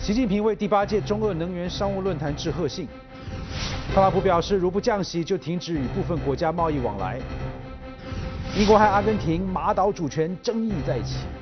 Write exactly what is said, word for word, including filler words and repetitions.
习近平为第八届中俄能源商务论坛致贺信。特朗普表示，如不降息，就停止与部分国家贸易往来。英国和阿根廷马岛主权争议再起。